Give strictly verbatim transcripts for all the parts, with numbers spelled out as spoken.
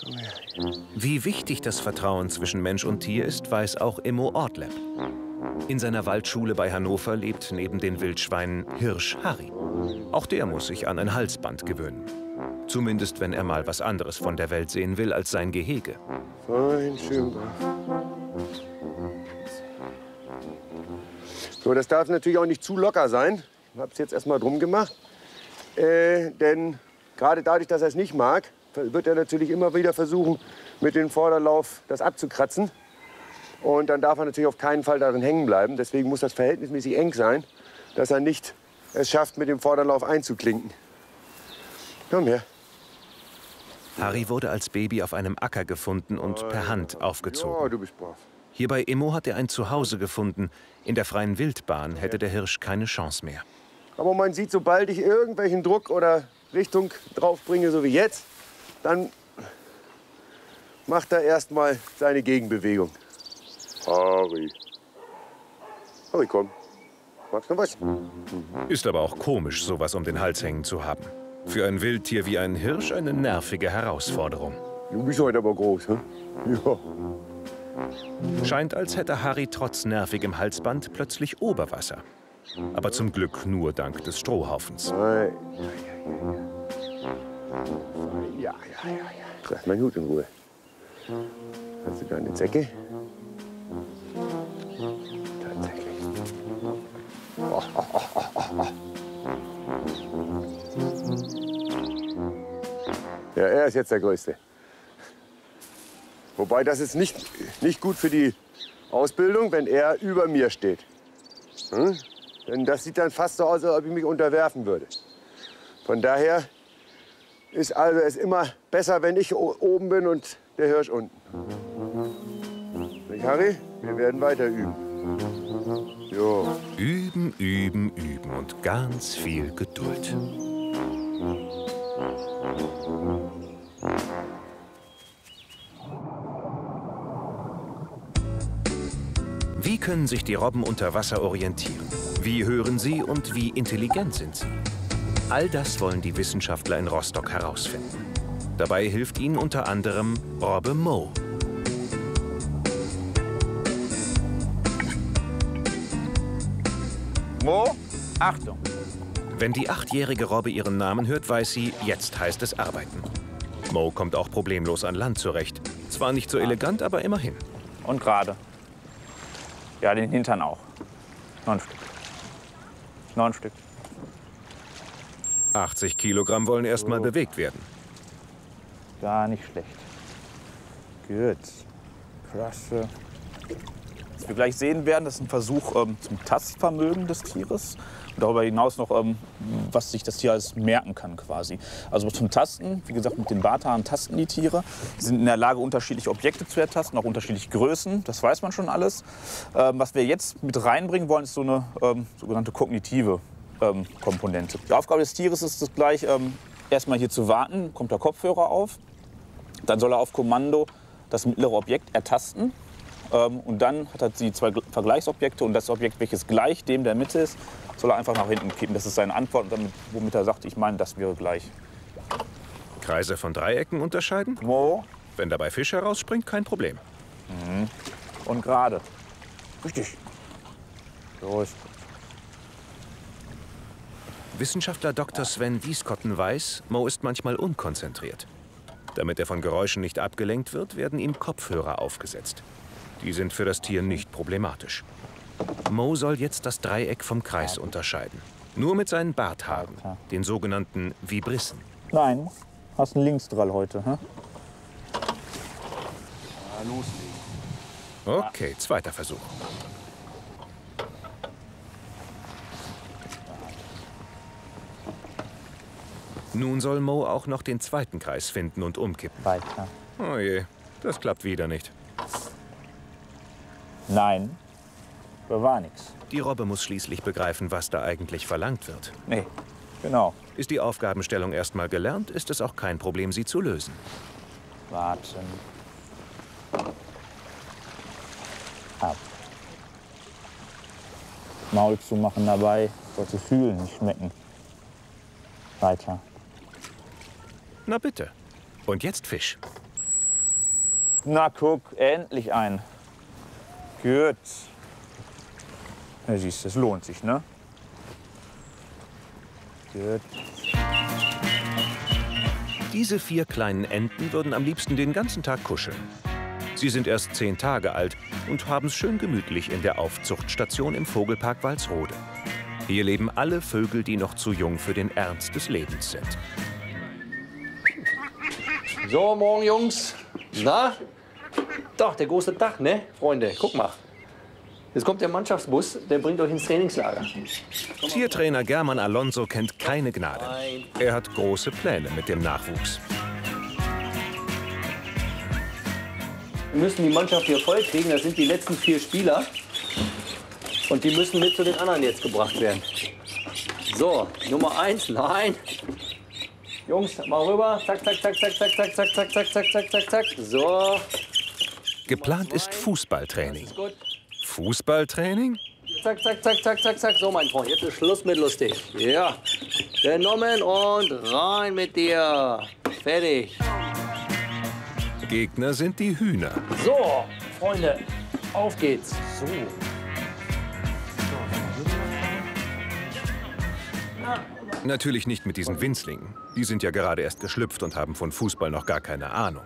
Wie wichtig das Vertrauen zwischen Mensch und Tier ist, weiß auch Immo Ortleb. In seiner Waldschule bei Hannover lebt neben den Wildschweinen Hirsch Harry. Auch der muss sich an ein Halsband gewöhnen. Zumindest, wenn er mal was anderes von der Welt sehen will als sein Gehege. Fein, schön. So, das darf natürlich auch nicht zu locker sein. Ich habe es jetzt erstmal drum gemacht. Äh, denn gerade dadurch, dass er es nicht mag, wird er natürlich immer wieder versuchen, mit dem Vorderlauf das abzukratzen. Und dann darf er natürlich auf keinen Fall darin hängen bleiben. Deswegen muss das verhältnismäßig eng sein, dass er nicht es schafft, mit dem Vorderlauf einzuklinken. Komm her. Harry wurde als Baby auf einem Acker gefunden und per Hand aufgezogen. Ja, du bist brav. Hier bei Immo hat er ein Zuhause gefunden. In der freien Wildbahn hätte der Hirsch keine Chance mehr. Aber man sieht, sobald ich irgendwelchen Druck oder Richtung drauf bringe, so wie jetzt, dann macht er erst mal seine Gegenbewegung. Harry. Harry, komm. Magst du noch was? Ist aber auch komisch, sowas um den Hals hängen zu haben. Für ein Wildtier wie ein Hirsch eine nervige Herausforderung. Du bist heute aber groß, hm? Ja. Scheint, als hätte Harry trotz nervigem Halsband plötzlich Oberwasser. Aber zum Glück nur dank des Strohhaufens. Ja, ja, ja, ja. Lass mal Hut in Ruhe. Hast du da eine Zecke? Tatsächlich. Oh, oh, oh, oh, oh. Ja, er ist jetzt der Größte. Wobei, das ist nicht, nicht gut für die Ausbildung, wenn er über mir steht. Hm? Denn das sieht dann fast so aus, als ob ich mich unterwerfen würde. Von daher ist also es immer besser, wenn ich oben bin und der Hirsch unten. Nicht, Harry? Wir werden weiter üben. Jo. Üben, üben, üben und ganz viel Geduld. Wie können sich die Robben unter Wasser orientieren? Wie hören sie und wie intelligent sind sie? All das wollen die Wissenschaftler in Rostock herausfinden. Dabei hilft ihnen unter anderem Robbe Mo. Mo, Achtung! Wenn die achtjährige Robbe ihren Namen hört, weiß sie, jetzt heißt es arbeiten. Mo kommt auch problemlos an Land zurecht. Zwar nicht so elegant, aber immerhin. Und gerade. Ja, den Hintern auch. Neun Stück. Neun Stück. achtzig Kilogramm wollen erst mal bewegt werden. Gar nicht schlecht. Gut. Klasse. Was wir gleich sehen werden, das ist ein Versuch ähm, zum Tastvermögen des Tieres. Und darüber hinaus noch, ähm, was sich das Tier alles merken kann quasi. Also zum Tasten, wie gesagt, mit den Barthaaren tasten die Tiere. Die sind in der Lage, unterschiedliche Objekte zu ertasten, auch unterschiedliche Größen. Das weiß man schon alles. Ähm, was wir jetzt mit reinbringen wollen, ist so eine ähm, sogenannte kognitive ähm, Komponente. Die Aufgabe des Tieres ist es gleich, ähm, erstmal hier zu warten, kommt der Kopfhörer auf. Dann soll er auf Kommando das mittlere Objekt ertasten. Ähm, und dann hat er die zwei Vergleichsobjekte und das Objekt, welches gleich dem der Mitte ist, soll er einfach nach hinten kippen. Das ist seine Antwort, und damit, womit er sagt, ich meine, das wäre gleich. Kreise von Dreiecken unterscheiden? Mo. Wenn dabei Fisch herausspringt, kein Problem. Mhm. Und gerade. Richtig. So ist gut. Wissenschaftler Doktor Sven Wiskotten weiß, Mo ist manchmal unkonzentriert. Damit er von Geräuschen nicht abgelenkt wird, werden ihm Kopfhörer aufgesetzt. Die sind für das Tier nicht problematisch. Mo soll jetzt das Dreieck vom Kreis unterscheiden. Nur mit seinen Barthaaren, den sogenannten Vibrissen. Nein, hast einen Linksdrall heute, hä? Ja, loslegen. Okay, zweiter Versuch. Nun soll Mo auch noch den zweiten Kreis finden und umkippen. Weiter. Oh je, das klappt wieder nicht. Nein, da war nichts. Die Robbe muss schließlich begreifen, was da eigentlich verlangt wird. Nee, genau. Ist die Aufgabenstellung erstmal gelernt, ist es auch kein Problem, sie zu lösen. Warten. Ab. Maul zumachen dabei, sollte fühlen, nicht schmecken. Weiter. Na bitte. Und jetzt Fisch. Na guck, endlich ein. Gut. Ja, siehst du, es lohnt sich, ne? Gut. Diese vier kleinen Enten würden am liebsten den ganzen Tag kuscheln. Sie sind erst zehn Tage alt und haben es schön gemütlich in der Aufzuchtstation im Vogelpark Walsrode. Hier leben alle Vögel, die noch zu jung für den Ernst des Lebens sind. So, morgen, Jungs. Na? Doch, der große Tag, ne, Freunde? Guck mal. Jetzt kommt der Mannschaftsbus, der bringt euch ins Trainingslager. Tiertrainer German Alonso kennt keine Gnade. Er hat große Pläne mit dem Nachwuchs. Wir müssen die Mannschaft hier voll kriegen. Das sind die letzten vier Spieler. Und die müssen mit zu den anderen jetzt gebracht werden. So, Nummer eins, nein. Jungs, mal rüber. Zack, zack, zack, zack, zack, zack, zack, zack, zack, zack, zack, zack, zack. So. Geplant ist Fußballtraining. Fußballtraining? Zack, zack, zack, zack, zack, zack. So, mein Freund, jetzt ist Schluss mit lustig. Ja. Genommen und rein mit dir. Fertig. Gegner sind die Hühner. So, Freunde, auf geht's. So. Natürlich nicht mit diesen Winzlingen. Die sind ja gerade erst geschlüpft und haben von Fußball noch gar keine Ahnung.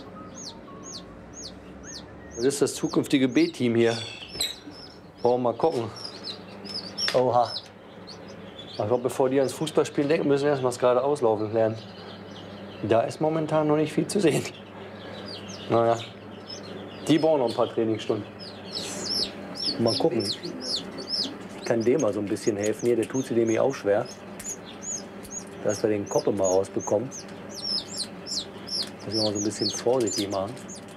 Das ist das zukünftige B-Team hier. Wollen wir mal gucken. Oha. Ich glaube, bevor die ans Fußballspielen denken, müssen wir erst mal das gerade auslaufen lernen. Da ist momentan noch nicht viel zu sehen. Naja, die brauchen noch ein paar Trainingsstunden. Mal gucken. Ich kann dem mal so ein bisschen helfen hier. Der tut sie nämlich auch schwer. Dass wir den Kopf mal rausbekommen. Muss ich mal so ein bisschen vorsichtig machen.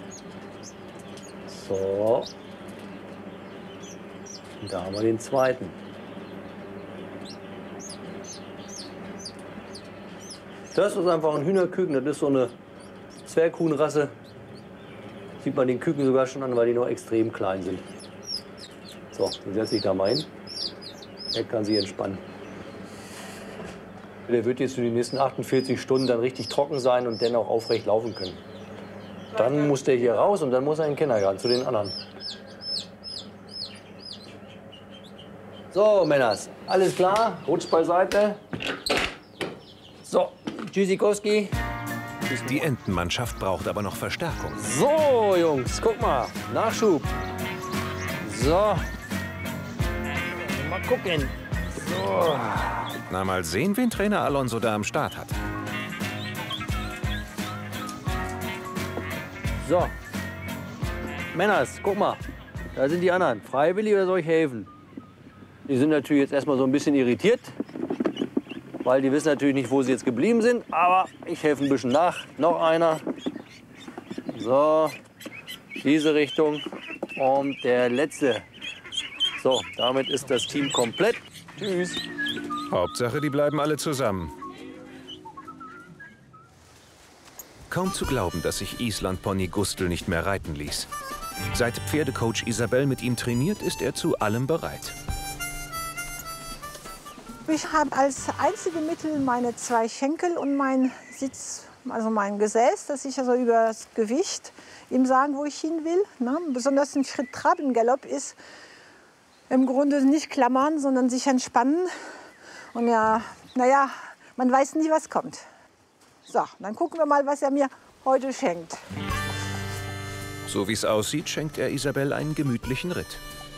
So. Und da haben wir den zweiten. Das ist einfach ein Hühnerküken. Das ist so eine Zwerghuhnrasse. Sieht man den Küken sogar schon an, weil die noch extrem klein sind. So, dann setze ich da mal hin. Er kann sich entspannen. Der wird jetzt für die nächsten achtundvierzig Stunden dann richtig trocken sein und dann auch aufrecht laufen können. Dann muss der hier raus und dann muss er in den Kindergarten zu den anderen. So, Männers, alles klar? Rutscht beiseite. So, Tschüssikowski. Die Entenmannschaft braucht aber noch Verstärkung. So, Jungs, guck mal. Nachschub. So. Mal gucken. So. Na, mal sehen, wen Trainer Alonso da am Start hat. So. Männers, guck mal. Da sind die anderen. Freiwillig oder soll ich helfen? Die sind natürlich jetzt erstmal so ein bisschen irritiert. Weil die wissen natürlich nicht, wo sie jetzt geblieben sind. Aber ich helfe ein bisschen nach. Noch einer. So. Diese Richtung. Und der letzte. So, damit ist das Team komplett. Tschüss. Hauptsache, die bleiben alle zusammen. Kaum zu glauben, dass sich Island-Pony Gustl nicht mehr reiten ließ. Seit Pferdecoach Isabel mit ihm trainiert, ist er zu allem bereit. Ich habe als einzige Mittel meine zwei Schenkel und mein Sitz, also mein Gesäß, dass ich also über das Gewicht ihm sagen, wo ich hin will. Ne? Besonders ein Schritt-Traben-Galopp ist im Grunde nicht klammern, sondern sich entspannen. Und ja, naja, man weiß nie, was kommt. So, dann gucken wir mal, was er mir heute schenkt. So wie es aussieht, schenkt er Isabel einen gemütlichen Ritt.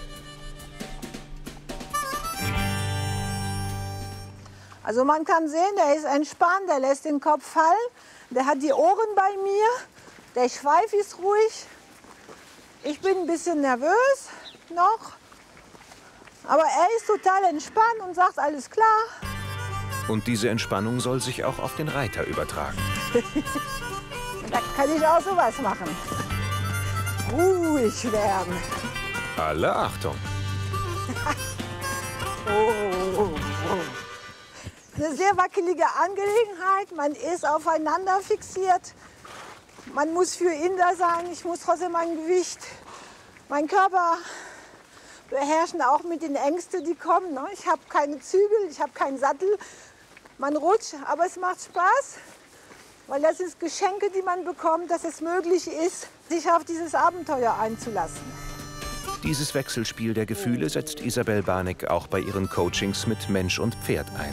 Also man kann sehen, der ist entspannt, der lässt den Kopf fallen, der hat die Ohren bei mir, der Schweif ist ruhig. Ich bin ein bisschen nervös noch, aber er ist total entspannt und sagt, alles klar. Und diese Entspannung soll sich auch auf den Reiter übertragen. Da kann ich auch sowas machen. Ruhig werden. Alle Achtung. Oh, oh, oh. Eine sehr wackelige Angelegenheit. Man ist aufeinander fixiert. Man muss für ihn da sein. Ich muss trotzdem mein Gewicht, meinen Körper beherrschen, auch mit den Ängsten, die kommen. Ich habe keine Zügel, ich habe keinen Sattel. Man rutscht, aber es macht Spaß. Weil das sind Geschenke, die man bekommt, dass es möglich ist, sich auf dieses Abenteuer einzulassen. Dieses Wechselspiel der Gefühle setzt Isabel Barneck auch bei ihren Coachings mit Mensch und Pferd ein.